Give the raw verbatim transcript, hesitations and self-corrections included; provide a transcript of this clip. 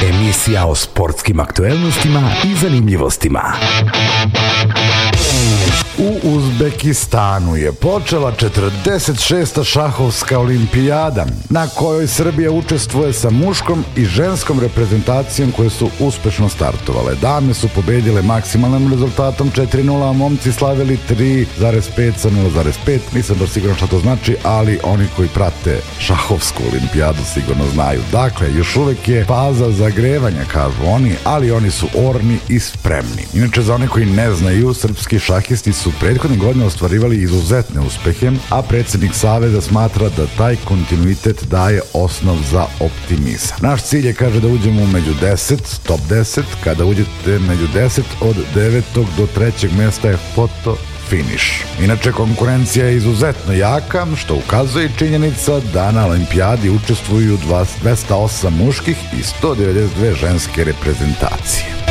Emisija o sportskim aktuelnostima i zanimljivostima. U Uzbekistanu je počela četrdeset šesta šahovska olimpijada, na kojoj Srbija učestvuje sa muškom i ženskom reprezentacijom koje su uspešno startovale. Dame su pobedile maksimalnim rezultatom četiri nula, a momci slavili tri zarez pet sa nula zarez pet. Nisam baš siguran šta to znači, ali oni koji prate šahovsku olimpijadu sigurno znaju. Dakle, još uvek je faza zagrevanja, kažu oni, ali oni su orni i spremni. Inače, za one koji ne znaju, srpski šahisti su prethodne godine ostvarivali izuzetne uspehe, a predsjednik Saveza smatra da taj kontinuitet daje osnov za optimizam. Naš cilj je, kaže, da uđemo među deset, top deset. Kada uđete među deset, od devetog do trećeg mesta je foto finiš. Inače, konkurencija je izuzetno jaka, što ukazuje činjenica da na olimpijadi učestvuju dvesta osam muških i sto devedeset dve ženske reprezentacije.